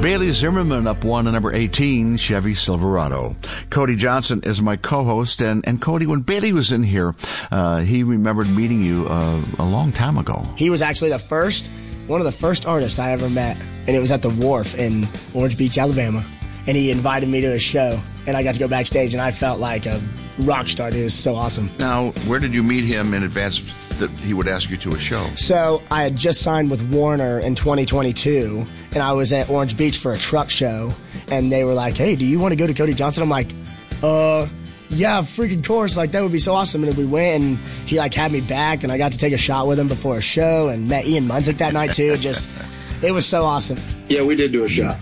Bailey Zimmerman up one at number 18, Chevy Silverado. Cody Johnson is my co-host, and Cody, when Bailey was in here, he remembered meeting you a long time ago. He was actually one of the first artists I ever met, and it was at the Wharf in Orange Beach, Alabama. And he invited me to a show, and I got to go backstage, and I felt like a rock star. It was so awesome. Now, where did you meet him in advance that he would ask you to a show? So I had just signed with Warner in 2022, and I was at Orange Beach for a truck show, and they were like, hey, do you want to go to Cody Johnson? I'm like, yeah, freaking course. Like, that would be so awesome. And then we went, and he, like, had me back, and I got to take a shot with him before a show, and met Ian Munsick that night, too. It was so awesome. Yeah, we did do a shot.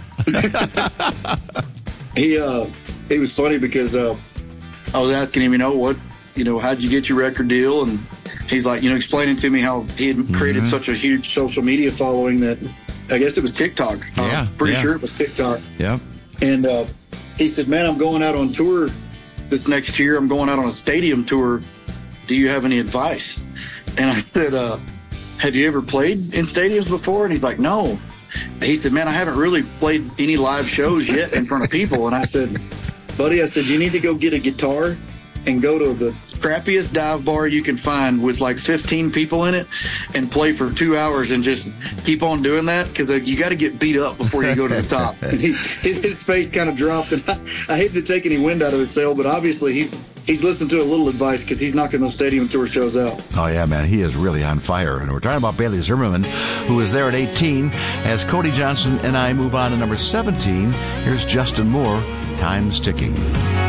He was funny because I was asking him, how'd you get your record deal? And he's like, explaining to me how he had created such a huge social media following that I guess it was TikTok. Pretty sure it was TikTok. Yeah. And he said, man, I'm going out on tour this next year. I'm going out on a stadium tour. Do you have any advice? And I said, have you ever played in stadiums before? And he's like, no. He said, man, I haven't really played any live shows yet in front of people. And I said, buddy, you need to go get a guitar and go to the crappiest dive bar you can find with like 15 people in it and play for 2 hours and just keep on doing that, because you got to get beat up before you go to the top. And his face kind of dropped, and I hate to take any wind out of his sail, but obviously he's listened to a little advice because he's knocking those stadium tour shows out. Oh, yeah, man. He is really on fire. And we're talking about Bailey Zimmerman, who is there at 18. As Cody Johnson and I move on to number 17, here's Justin Moore, Time's Ticking.